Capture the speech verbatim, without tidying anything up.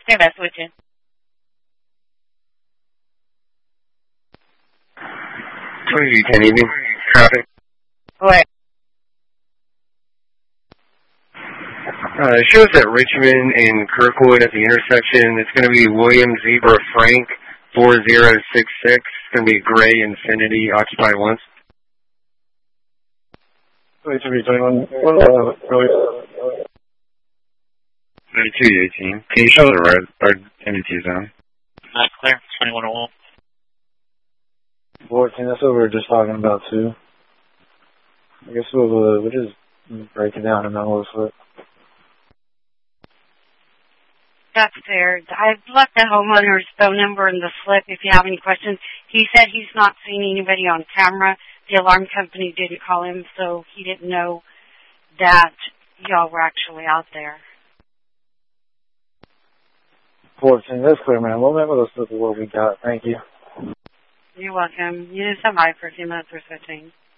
Stand by, switching. twenty ten evening. Traffic. What? Uh, it shows at Richmond and Kirkwood at the intersection. It's going to be William Zebra Frank four zero six six. It's going to be Gray Infinity occupied once. twenty-two twenty-one. Uh, thirty-two eighteen. Can you show the red or N D T zone? Not clear. twenty-one oh one. fourteen, that's what we were just talking about, too. I guess we'll, uh, we'll just break it down and then we'll flip. That's fair. I've left the homeowner's phone number in the slip if you have any questions. He said he's not seen anybody on camera. The alarm company didn't call him, so he didn't know that y'all were actually out there. fourteen, that's clear, man. We'll never listen to what we got. Thank you. You're welcome. You just have my for a few minutes or switching.